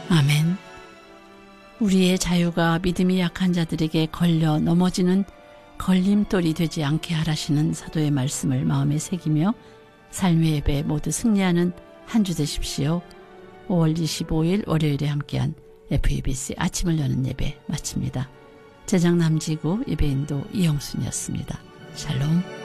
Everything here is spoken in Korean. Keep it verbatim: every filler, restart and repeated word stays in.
아멘. 우리의 자유가 믿음이 약한 자들에게 걸려 넘어지는 걸림돌이 되지 않게 하라시는 사도의 말씀을 마음에 새기며 삶의 예배 모두 승리하는 한 주 되십시오. 오월 이십오일 월요일에 함께한 에프이비씨 아침을 여는 예배 마칩니다. 제작 남지구 예배인도 이영순이었습니다. 샬롬.